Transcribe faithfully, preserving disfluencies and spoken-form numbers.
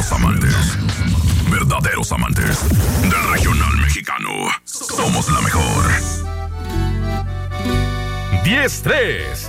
verdaderos amantes. Verdaderos amantes del regional mexicano. Somos la mejor. diez tres.